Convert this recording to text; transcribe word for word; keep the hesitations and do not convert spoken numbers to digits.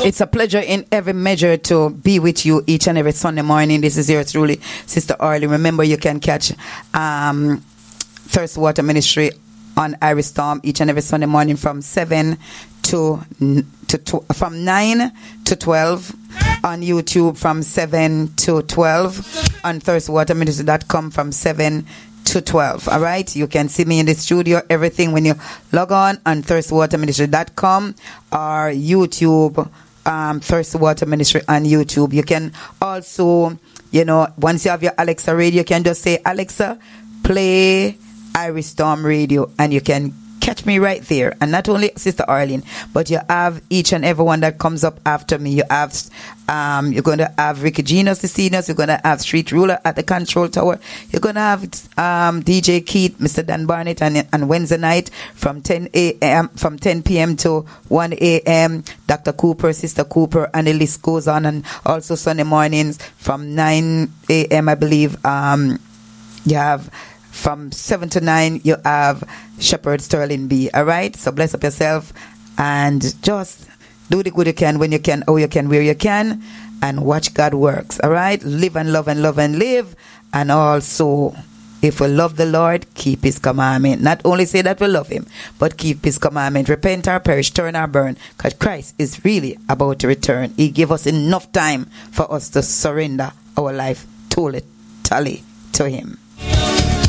It's a pleasure in every measure to be with you each and every Sunday morning. This is yours truly, Sister Arlene. Remember, you can catch um, Thirst Water Ministry on Iris Storm each and every Sunday morning from seven to to tw- from nine to twelve, on YouTube from seven to twelve, on thirst water ministry dot com from seven to twelve. All right, you can see me in the studio, everything when you log on on thirst water ministry dot com or YouTube, um, Thirst Water Ministry on YouTube. You can also, you know, once you have your Alexa radio, you can just say, Alexa, play Iris Storm Radio, and you can catch me right there. And not only Sister Arlene, but you have each and every one that comes up after me. You have um you're going to have Ricky Genos, the seniors. You're going to have Street Ruler at the control tower. You're going to have um D J Keith, Mister Dan Barnett, and on Wednesday night from ten a.m. from ten p.m. to one a.m. Doctor Cooper, Sister Cooper, and the list goes on. And also Sunday mornings from nine a.m. I believe um you have from seven to nine, you have Shepherd Sterling B. All right? So bless up yourself and just do the good you can when you can, how you can, where you can, and watch God works. All right? Live and love and love and live. And also, if we love the Lord, keep His commandment. Not only say that we love Him, but keep His commandment. Repent or perish, turn or burn. Because Christ is really about to return. He gave us enough time for us to surrender our life totally to Him.